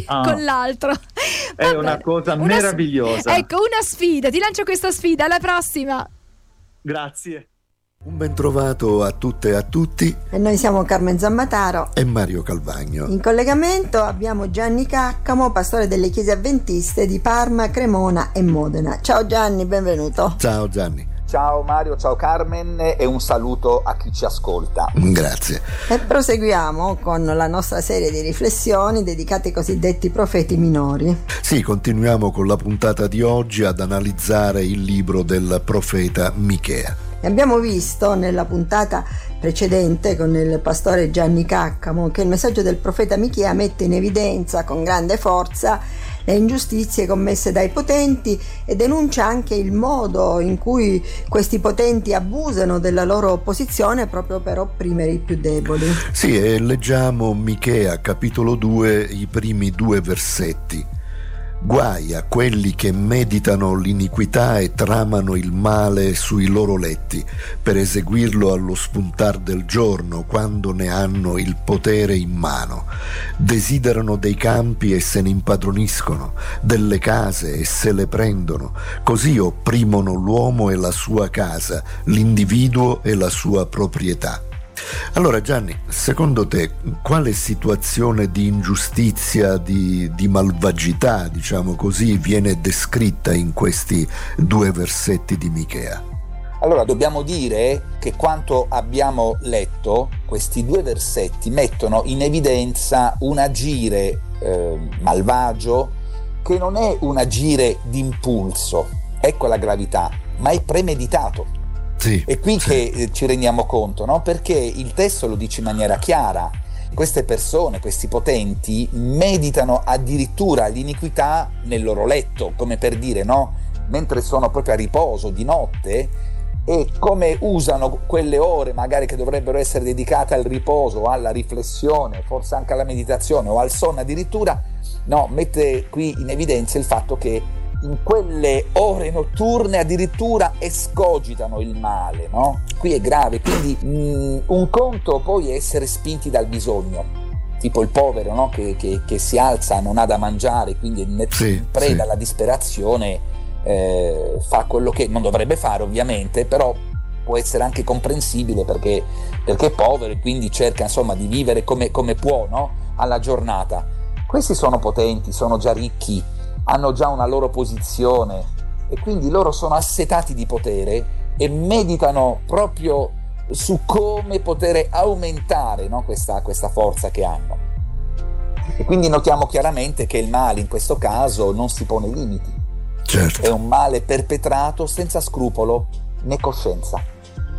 con l'altro. È una cosa meravigliosa. Ecco, una sfida, ti lancio questa sfida, alla prossima. Grazie. Un ben trovato a tutte e a tutti. E noi siamo Carmen Zammataro e Mario Calvagno. In collegamento abbiamo Gianni Caccamo, pastore delle chiese avventiste di Parma, Cremona e Modena. Ciao Gianni, benvenuto. Ciao Gianni. Ciao Mario, ciao Carmen e un saluto a chi ci ascolta. Grazie. E proseguiamo con la nostra serie di riflessioni dedicate ai cosiddetti profeti minori. Sì, continuiamo con la puntata di oggi ad analizzare il libro del profeta Michea. Abbiamo visto nella puntata precedente con il pastore Gianni Caccamo che il messaggio del profeta Michea mette in evidenza con grande forza le ingiustizie commesse dai potenti e denuncia anche il modo in cui questi potenti abusano della loro posizione proprio per opprimere i più deboli. Sì, e leggiamo Michea capitolo 2, i primi 2 versetti. Guai a quelli che meditano l'iniquità e tramano il male sui loro letti, per eseguirlo allo spuntar del giorno, quando ne hanno il potere in mano. Desiderano dei campi e se ne impadroniscono, delle case e se le prendono, così opprimono l'uomo e la sua casa, l'individuo e la sua proprietà. Allora Gianni, secondo te quale situazione di ingiustizia, di malvagità, diciamo così, viene descritta in questi 2 versetti di Michea? Allora dobbiamo dire che quanto abbiamo letto, questi 2 versetti mettono in evidenza un agire malvagio che non è un agire d'impulso, ecco la gravità, ma è premeditato. Sì, è qui sì. che ci rendiamo conto, no? Perché il testo lo dice in maniera chiara: queste persone, questi potenti, meditano addirittura l'iniquità nel loro letto, come per dire, no? Mentre sono proprio a riposo di notte, e come usano quelle ore magari che dovrebbero essere dedicate al riposo, alla riflessione, forse anche alla meditazione o al sonno addirittura, no? Mette qui in evidenza il fatto che in quelle ore notturne addirittura escogitano il male, no? Qui è grave, quindi un conto poi è essere spinti dal bisogno, tipo il povero, no? che si alza, non ha da mangiare, quindi è preda alla disperazione, fa quello che non dovrebbe fare ovviamente, però può essere anche comprensibile perché è povero e quindi cerca insomma di vivere come può, no? Alla giornata. Questi sono potenti, sono già ricchi, hanno già una loro posizione e quindi loro sono assetati di potere e meditano proprio su come poter aumentare, no, questa forza che hanno. E quindi notiamo chiaramente che il male in questo caso non si pone limiti. Certo. È un male perpetrato senza scrupolo né coscienza.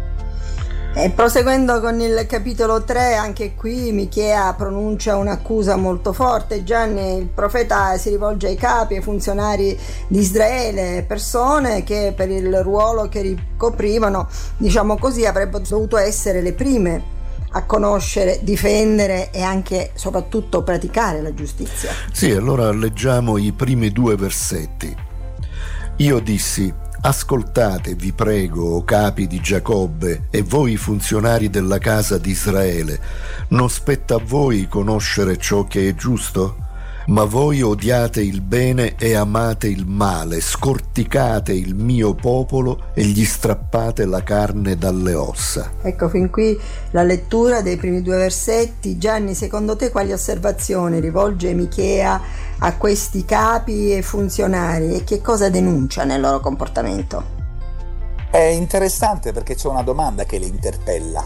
E proseguendo con il capitolo 3, anche qui Michea pronuncia un'accusa molto forte. Gianni, il profeta si rivolge ai capi, ai funzionari di Israele, persone che per il ruolo che ricoprivano, diciamo così, avrebbero dovuto essere le prime a conoscere, difendere e anche soprattutto praticare la giustizia. Sì, allora leggiamo i primi 2 versetti. Io dissi: ascoltate, vi prego, o capi di Giacobbe, e voi funzionari della casa di Israele, non spetta a voi conoscere ciò che è giusto? Ma voi odiate il bene e amate il male, scorticate il mio popolo e gli strappate la carne dalle ossa. Ecco, fin qui la lettura dei primi 2 versetti. Gianni, secondo te quali osservazioni rivolge Michea a questi capi e funzionari e che cosa denuncia nel loro comportamento? È interessante perché c'è una domanda che le interpella.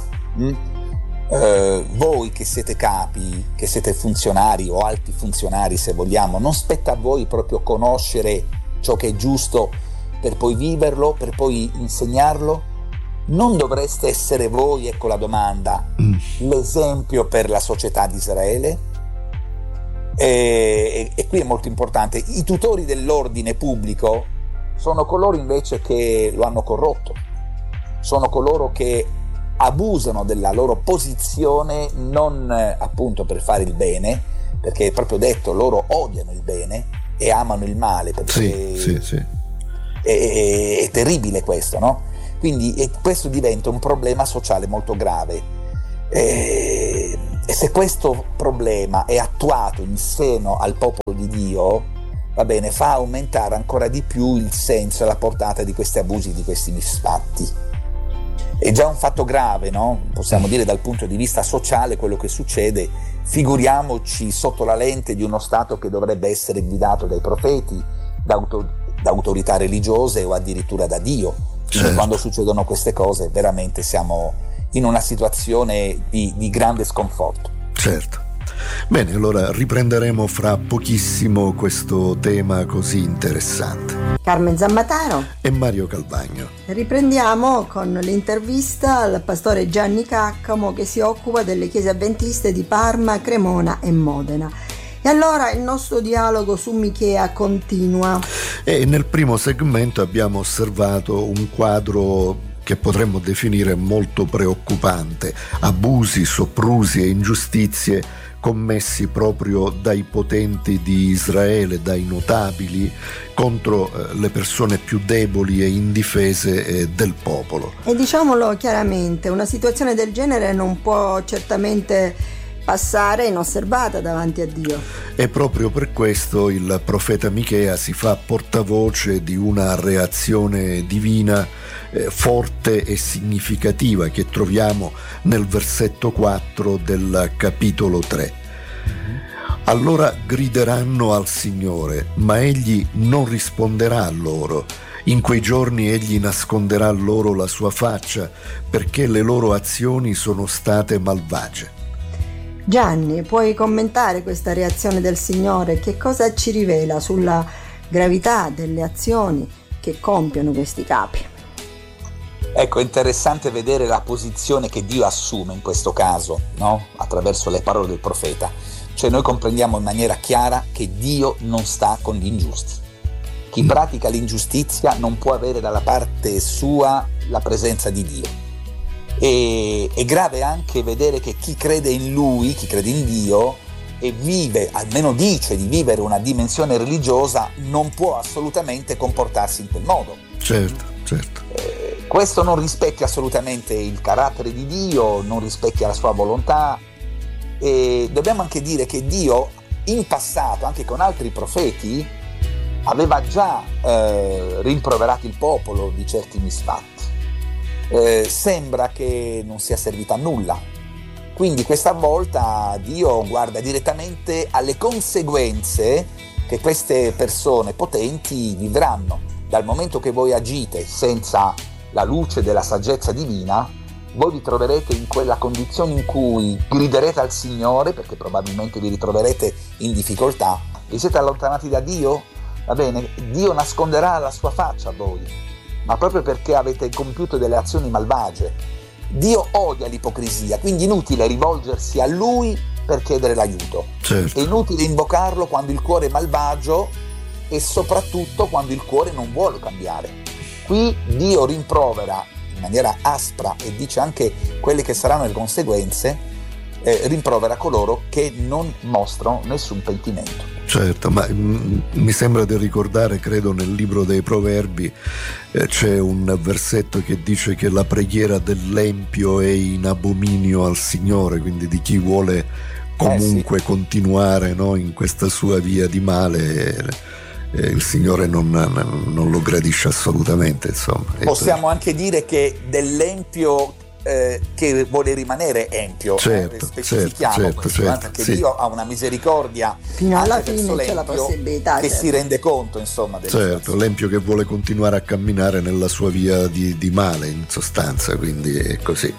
Voi che siete capi, che siete funzionari o alti funzionari se vogliamo, non spetta a voi proprio conoscere ciò che è giusto per poi viverlo, per poi insegnarlo? Non dovreste essere voi, ecco la domanda, l'esempio per la società di Israele? E qui è molto importante: i tutori dell'ordine pubblico sono coloro invece che lo hanno corrotto, sono coloro che abusano della loro posizione non appunto per fare il bene, perché è proprio detto, loro odiano il bene e amano il male, perché sì. È terribile questo, no? Quindi questo diventa un problema sociale molto grave. se questo problema è attuato in seno al popolo di Dio, va bene, fa aumentare ancora di più il senso e la portata di questi abusi, di questi misfatti. È già un fatto grave, no? Possiamo dire dal punto di vista sociale quello che succede, figuriamoci sotto la lente di uno Stato che dovrebbe essere guidato dai profeti, da autorità religiose o addirittura da Dio. Certo. Quando succedono queste cose veramente siamo in una situazione di grande sconforto. Certo. Bene, allora riprenderemo fra pochissimo questo tema così interessante. Carmen Zammataro e Mario Calvagno. Riprendiamo con l'intervista al pastore Gianni Caccamo, che si occupa delle chiese avventiste di Parma, Cremona e Modena. E allora il nostro dialogo su Michea continua. E nel primo segmento abbiamo osservato un quadro che potremmo definire molto preoccupante: abusi, soprusi e ingiustizie commessi proprio dai potenti di Israele, dai notabili, contro le persone più deboli e indifese del popolo. E diciamolo chiaramente, una situazione del genere non può certamente passare inosservata davanti a Dio. E proprio per questo il profeta Michea si fa portavoce di una reazione divina forte e significativa che troviamo nel versetto 4 del capitolo 3. Allora grideranno al Signore, ma egli non risponderà a loro. In quei giorni egli nasconderà loro la sua faccia, perché le loro azioni sono state malvagie. Gianni, puoi commentare questa reazione del Signore? Che cosa ci rivela sulla gravità delle azioni che compiono questi capi? Ecco, è interessante vedere la posizione che Dio assume in questo caso, no? Attraverso le parole del profeta. Cioè noi comprendiamo in maniera chiara che Dio non sta con gli ingiusti. Chi pratica l'ingiustizia non può avere dalla parte sua la presenza di Dio. E è grave anche vedere che chi crede in Lui, chi crede in Dio e vive, almeno dice di vivere una dimensione religiosa, non può assolutamente comportarsi in quel modo. Certo. Questo non rispecchia assolutamente il carattere di Dio, non rispecchia la sua volontà, e dobbiamo anche dire che Dio in passato, anche con altri profeti, aveva già rimproverato il popolo di certi misfatti. Sembra che non sia servito a nulla, quindi questa volta Dio guarda direttamente alle conseguenze che queste persone potenti vivranno. Dal momento che voi agite senza la luce della saggezza divina, voi vi troverete in quella condizione in cui griderete al Signore, perché probabilmente vi ritroverete in difficoltà. Vi siete allontanati da Dio? Va bene, Dio nasconderà la sua faccia a voi, ma proprio perché avete compiuto delle azioni malvagie. Dio odia l'ipocrisia, quindi inutile rivolgersi a Lui per chiedere l'aiuto. Certo. È inutile invocarlo quando il cuore è malvagio e soprattutto quando il cuore non vuole cambiare. Qui Dio rimprovera in maniera aspra e dice anche quelle che saranno le conseguenze, rimprovera coloro che non mostrano nessun pentimento. Certo, ma mi sembra di ricordare, credo nel libro dei Proverbi c'è un versetto che dice che la preghiera dell'empio è in abominio al Signore, quindi di chi vuole comunque continuare, no, in questa sua via di male. Il Signore non lo gradisce assolutamente, insomma. Possiamo anche dire che dell'empio che vuole rimanere empio, specifichiamo questo, perché sì. Dio ha una misericordia fino alla fine, c'è la possibilità che si rende conto, insomma, certo, l'empio che vuole continuare a camminare nella sua via di male, in sostanza, quindi è così.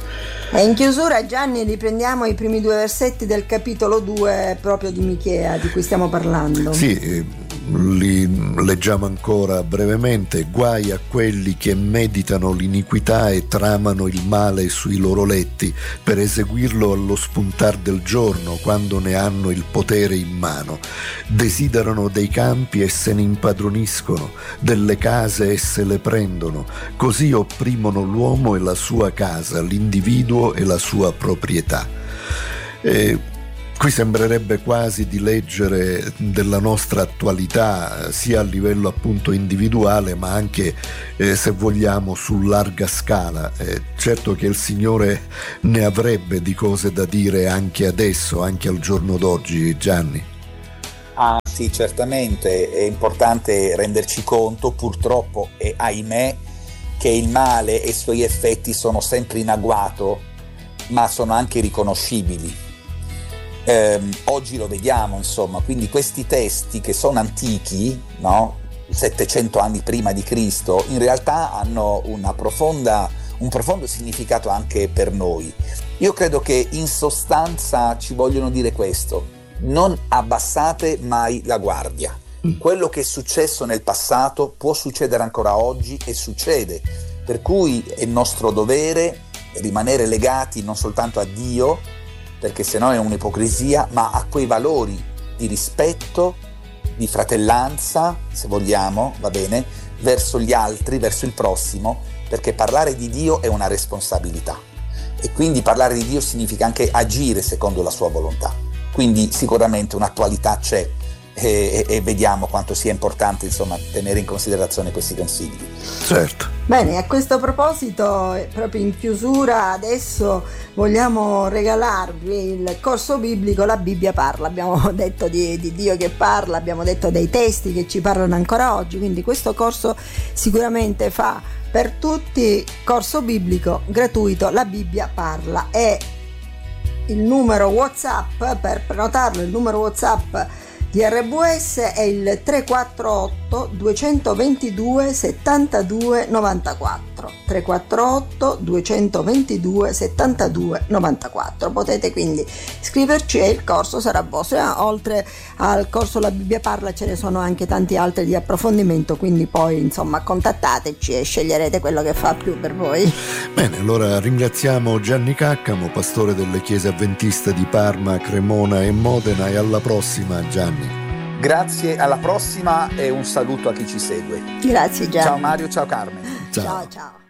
E in chiusura, Gianni, riprendiamo i primi 2 versetti del capitolo 2 proprio di Michea, di cui stiamo parlando. Sì, li leggiamo ancora brevemente. Guai a quelli che meditano l'iniquità e tramano il male sui loro letti per eseguirlo allo spuntar del giorno, quando ne hanno il potere in mano. Desiderano dei campi e se ne impadroniscono, delle case e se le prendono. Così opprimono l'uomo e la sua casa, l'individuo e la sua proprietà. Qui sembrerebbe quasi di leggere della nostra attualità, sia a livello appunto individuale, ma anche, se vogliamo, su larga scala. Certo che il Signore ne avrebbe di cose da dire anche adesso, anche al giorno d'oggi, Gianni. Ah sì, certamente è importante renderci conto, purtroppo e ahimè, che il male e i suoi effetti sono sempre in agguato, ma sono anche riconoscibili. Oggi lo vediamo, insomma, quindi questi testi che sono antichi, no? 700 anni prima di Cristo, in realtà hanno un profondo significato anche per noi. Io credo che in sostanza ci vogliono dire questo: non abbassate mai la guardia. Quello che è successo nel passato può succedere ancora oggi e succede, per cui è nostro dovere rimanere legati non soltanto a Dio, perché sennò è un'ipocrisia, ma a quei valori di rispetto, di fratellanza, se vogliamo, va bene, verso gli altri, verso il prossimo, perché parlare di Dio è una responsabilità e quindi parlare di Dio significa anche agire secondo la sua volontà. Quindi sicuramente un'attualità c'è e vediamo quanto sia importante, insomma, tenere in considerazione questi consigli. Certo. Bene, a questo proposito, proprio in chiusura, adesso vogliamo regalarvi il corso biblico La Bibbia parla. Abbiamo detto di Dio che parla, abbiamo detto dei testi che ci parlano ancora oggi, quindi questo corso sicuramente fa per tutti. Corso biblico gratuito La Bibbia parla, e il numero WhatsApp per prenotarlo, il numero WhatsApp di RWS è il 348 222 72 94, 348 222 72 94. Potete quindi scriverci e il corso sarà vostro. Oltre al corso La Bibbia parla ce ne sono anche tanti altri di approfondimento, quindi poi insomma contattateci e sceglierete quello che fa più per voi. Bene, allora ringraziamo Gianni Caccamo, pastore delle chiese avventiste di Parma, Cremona e Modena, e alla prossima, Gianni. Grazie, alla prossima e un saluto a chi ci segue. Grazie Gianni. Ciao Mario, ciao Carmen. Ciao ciao.